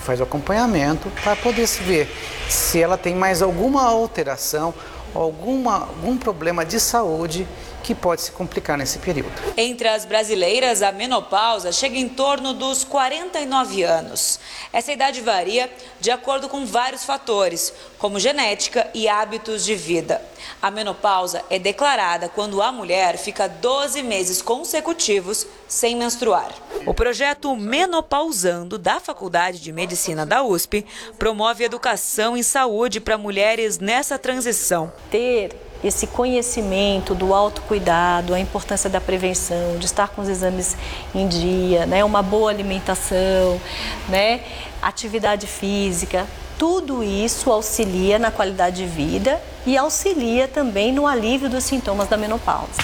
faz o acompanhamento para poder se ver se ela tem mais alguma alteração, algum problema de saúde que pode se complicar nesse período. Entre as brasileiras, a menopausa chega em torno dos 49 anos. Essa idade varia de acordo com vários fatores, como genética e hábitos de vida. A menopausa é declarada quando a mulher fica 12 meses consecutivos sem menstruar. O projeto Menopausando, da Faculdade de Medicina da USP, promove educação em saúde para mulheres nessa transição. Ter esse conhecimento do autocuidado, a importância da prevenção, de estar com os exames em dia, né, uma boa alimentação, né, atividade física, tudo isso auxilia na qualidade de vida e auxilia também no alívio dos sintomas da menopausa.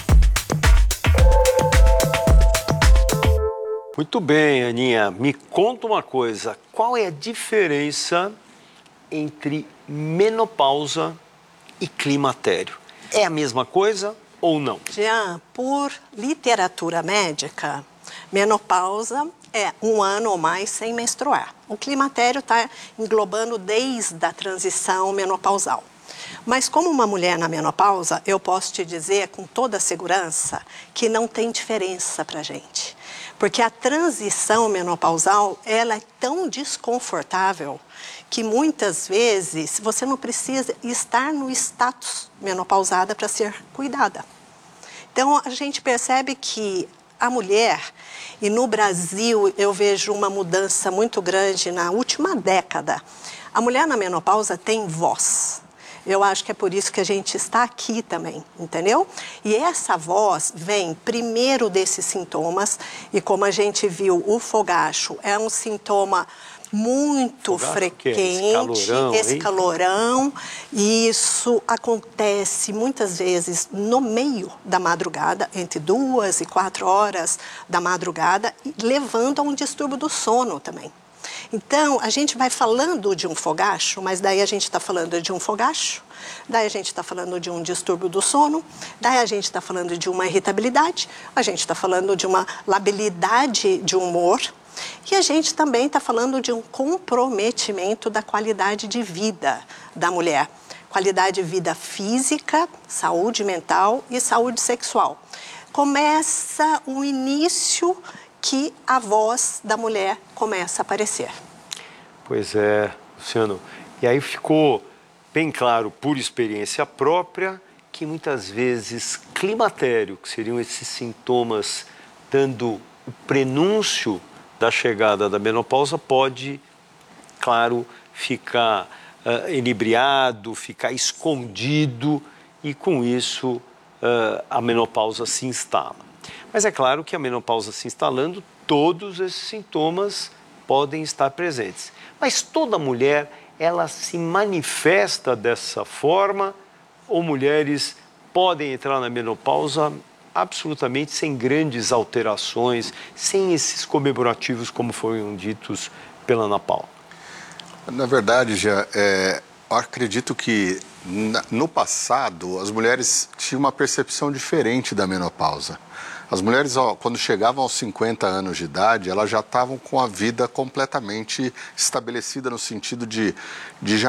Muito bem, Aninha. Me conta uma coisa, qual é a diferença entre menopausa e climatério? É a mesma coisa ou não? Jean, por literatura médica, menopausa é 1 ano ou mais sem menstruar. O climatério está englobando desde a transição menopausal. Mas como uma mulher na menopausa, eu posso te dizer com toda segurança que não tem diferença para a gente. Porque a transição menopausal, ela é tão desconfortável que muitas vezes você não precisa estar no status menopausada para ser cuidada. Então, a gente percebe que a mulher, e no Brasil eu vejo uma mudança muito grande na última década, a mulher na menopausa tem voz. Eu acho que é por isso que a gente está aqui também, entendeu? E essa voz vem primeiro desses sintomas, e como a gente viu, o fogacho é um sintoma muito frequente, esse calorão, e isso acontece muitas vezes no meio da madrugada, entre 2 e 4 horas da madrugada, levando a um distúrbio do sono também. Então, a gente vai falando de um fogacho, mas daí a gente está falando de um fogacho, daí a gente está falando de um distúrbio do sono, daí a gente está falando de uma irritabilidade, a gente está falando de uma labilidade de humor, e a gente também está falando de um comprometimento da qualidade de vida da mulher. Qualidade de vida física, saúde mental e saúde sexual. Começa um início que a voz da mulher começa a aparecer. Pois é, Luciano. E aí ficou bem claro, por experiência própria, que muitas vezes climatério, que seriam esses sintomas dando o prenúncio da chegada da menopausa, pode, claro, ficar inebriado, ficar escondido e, com isso, a menopausa se instala. Mas é claro que a menopausa se instalando, todos esses sintomas podem estar presentes. Mas toda mulher, ela se manifesta dessa forma, ou mulheres podem entrar na menopausa absolutamente sem grandes alterações, sem esses comemorativos como foram ditos pela Ana Paula? Na verdade, já eu acredito que no passado as mulheres tinham uma percepção diferente da menopausa. As mulheres, quando chegavam aos 50 anos de idade, elas já estavam com a vida completamente estabelecida no sentido de já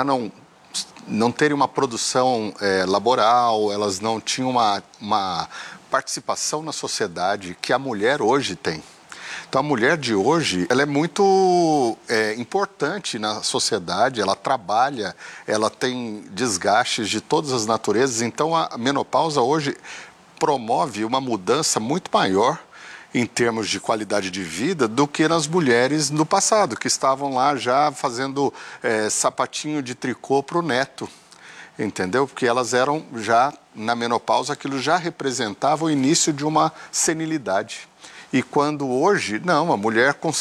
não terem uma produção laboral, elas não tinham uma participação na sociedade que a mulher hoje tem. Então, a mulher de hoje, ela é muito importante na sociedade, ela trabalha, ela tem desgastes de todas as naturezas. Então, a menopausa hoje promove uma mudança muito maior em termos de qualidade de vida do que nas mulheres no passado, que estavam lá já fazendo sapatinho de tricô para o neto, entendeu? Porque elas eram já, na menopausa, aquilo já representava o início de uma senilidade. E quando hoje, não, a mulher com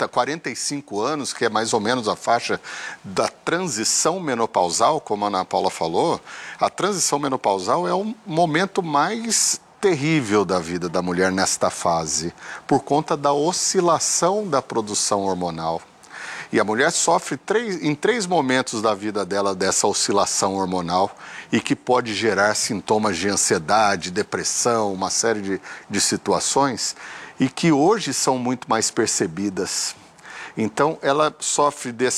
45 anos, que é mais ou menos a faixa da transição menopausal, como a Ana Paula falou, a transição menopausal é o momento mais terrível da vida da mulher nesta fase, por conta da oscilação da produção hormonal. E a mulher sofre em 3 momentos da vida dela dessa oscilação hormonal e que pode gerar sintomas de ansiedade, depressão, uma série de situações e que hoje são muito mais percebidas. Então, ela sofre